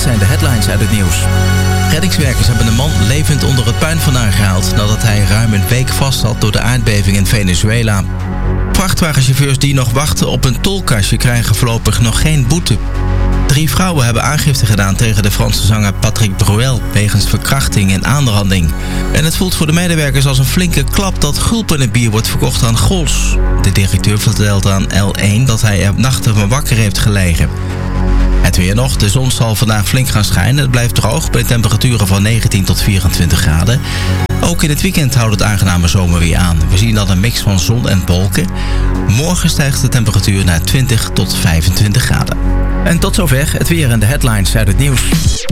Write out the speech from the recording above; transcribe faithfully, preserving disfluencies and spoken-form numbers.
zijn de headlines uit het nieuws. Reddingswerkers hebben een man levend onder het puin vandaan gehaald nadat hij ruim een week vast zat door de aardbeving in Venezuela. Vrachtwagenchauffeurs die nog wachten op een tolkastje krijgen voorlopig nog geen boete. Drie vrouwen hebben aangifte gedaan tegen de Franse zanger Patrick Bruel wegens verkrachting en aanranding. En het voelt voor de medewerkers als een flinke klap dat gulpenbier wordt verkocht aan Gols. De directeur vertelt aan L één dat hij er nachten van wakker heeft gelegen. Het weer nog. De zon zal vandaag flink gaan schijnen. Het blijft droog bij temperaturen van negentien tot vierentwintig graden. Ook in het weekend houdt het aangename zomerweer aan. We zien dan een mix van zon en wolken. Morgen stijgt de temperatuur naar twintig tot vijfentwintig graden. En tot zover het weer en de headlines uit het nieuws.